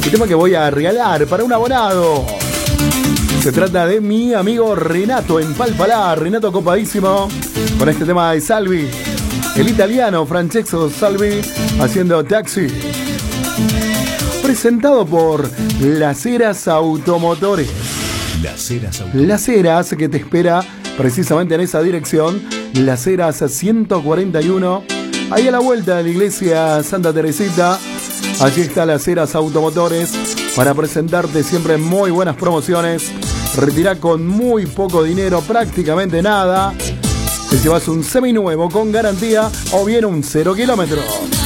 El tema que voy a regalar para un abonado. Se trata de mi amigo Renato en Palpalá. Renato copadísimo con este tema de Salvi. El italiano Francesco Salvi haciendo Taxi. Presentado por Las Heras Automotores. Las Heras que te espera precisamente en esa dirección. Las Heras 141. Ahí a la vuelta de la iglesia Santa Teresita. Allí está Las Heras Automotores para presentarte siempre muy buenas promociones. Retirá con muy poco dinero, prácticamente nada. Te llevas un seminuevo con garantía o bien un 0 kilómetros.